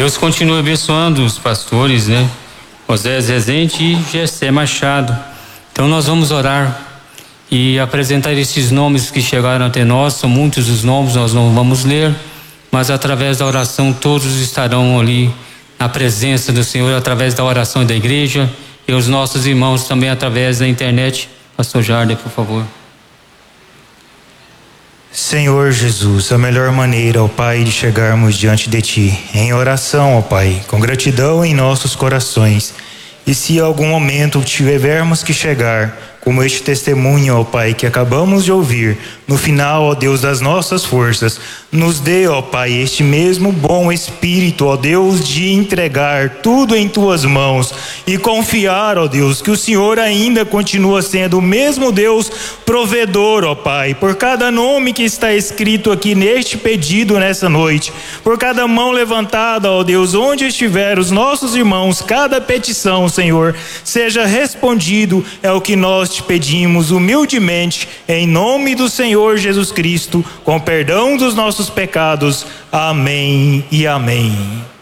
Deus continue abençoando os pastores, né? Osés Rezende e Gessé Machado. Então nós vamos orar e apresentar esses nomes que chegaram até nós. São muitos os nomes, nós não vamos ler, mas através da oração todos estarão ali na presença do Senhor, através da oração da igreja, e os nossos irmãos também através da internet. Pastor Jardim, por favor. Senhor Jesus, a melhor maneira, ó Pai, de chegarmos diante de Ti, em oração, ó Pai, com gratidão em nossos corações. E se em algum momento tivermos que chegar, como este testemunho, ó Pai, que acabamos de ouvir, no final, ó Deus, das nossas forças, nos dê, ó Pai, este mesmo bom espírito, ó Deus, de entregar tudo em Tuas mãos e confiar, ó Deus, que o Senhor ainda continua sendo o mesmo Deus provedor, ó Pai, por cada nome que está escrito aqui neste pedido nessa noite, por cada mão levantada, ó Deus, onde estiver os nossos irmãos, cada petição, Senhor, seja respondido, é o que nós te pedimos humildemente, em nome do Senhor Jesus Cristo, com perdão dos nossos pecados. Amém e amém.